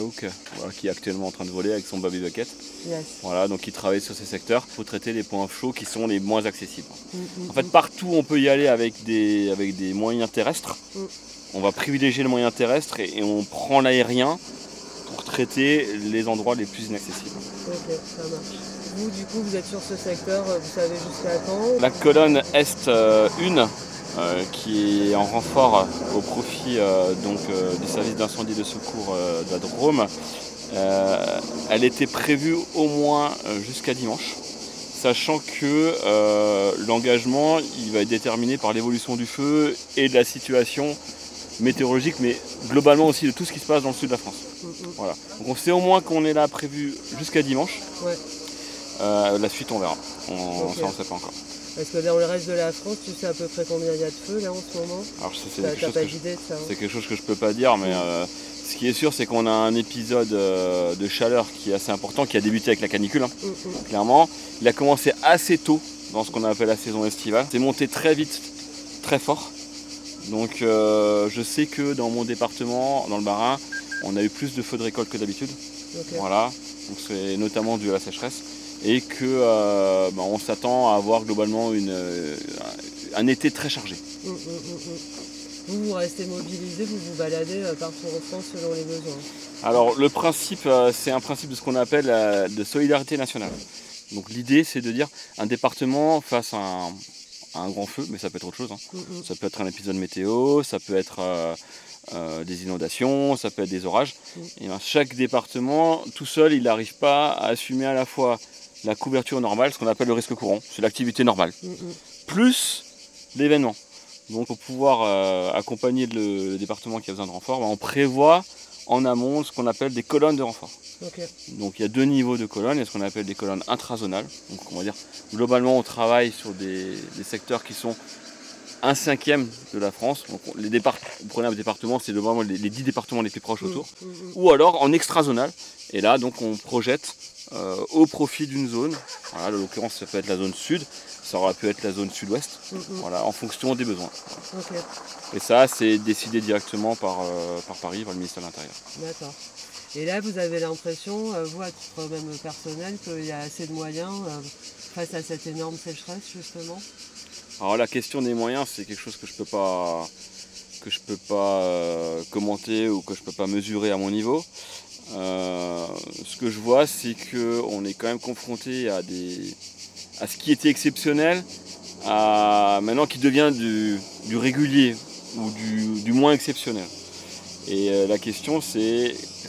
Voilà, qui est actuellement en train de voler avec son baby bucket. Yes. Voilà, donc il travaille sur ces secteurs pour traiter les points chauds qui sont les moins accessibles. En fait, Mm. partout on peut y aller avec des moyens terrestres. On va privilégier le moyen terrestre et on prend l'aérien pour traiter les endroits les plus inaccessibles. Ok, ça marche. Vous, du coup, vous êtes sur ce secteur, vous savez jusqu'à quand? La colonne Est 1, qui est en renfort au profit du service d'incendie et de secours de la Drôme, elle était prévue au moins jusqu'à dimanche, sachant que l'engagement il va être déterminé par l'évolution du feu et de la situation météorologique, mais globalement aussi de tout ce qui se passe dans le sud de la France. Voilà. Donc on sait au moins qu'on est là prévu jusqu'à dimanche. Ouais. La suite on verra, ça on ne sait pas encore. Parce que dans le reste de la France, tu sais à peu près combien il y a de feux là en ce moment? Alors T'as pas d'idée de ça, hein? c'est quelque chose que je peux pas dire, mais ce qui est sûr c'est qu'on a un épisode de chaleur qui est assez important, qui a débuté avec la canicule, clairement. Il a commencé assez tôt dans ce qu'on appelle la saison estivale. C'est monté très vite, très fort. Donc je sais que dans mon département, dans le Bas-Rhin, on a eu plus de feux de récolte que d'habitude. Okay. Voilà, donc c'est notamment dû à la sécheresse. Et que on s'attend à avoir globalement un été très chargé. Vous restez mobilisés, vous vous baladez partout en France selon les besoins? Alors le principe, c'est un principe de ce qu'on appelle de solidarité nationale. Donc l'idée c'est de dire un département face à un grand feu, mais ça peut être autre chose. Ça peut être un épisode météo, ça peut être des inondations, ça peut être des orages. Et chaque département, tout seul, il n'arrive pas à assumer à la fois la couverture normale, ce qu'on appelle le risque courant, c'est l'activité normale, plus l'événement. Donc pour pouvoir accompagner le département qui a besoin de renfort, on prévoit en amont ce qu'on appelle des colonnes de renfort. Okay. Donc il y a 2 niveaux de colonnes, il y a ce qu'on appelle des colonnes intrazonales. Donc on va dire globalement on travaille sur des secteurs qui sont 1/5 de la France. Donc vous prenez un département, c'est vraiment les 10 départements les plus proches autour. Ou alors en extrazonal. Et là donc on projette au profit d'une zone. Voilà, en l'occurrence ça peut être la zone sud, ça aurait pu être la zone sud-ouest, voilà, en fonction des besoins. Okay. Et ça c'est décidé directement par Paris, par le ministère de l'Intérieur. D'accord. Et là vous avez l'impression, vous à titre même personnel, qu'il y a assez de moyens face à cette énorme sécheresse justement? Alors la question des moyens c'est quelque chose que je peux pas commenter ou que je peux pas mesurer à mon niveau. Ce que je vois c'est qu'on est quand même confronté à ce qui était exceptionnel à maintenant qui devient du régulier ou du moins exceptionnel. Et la question c'est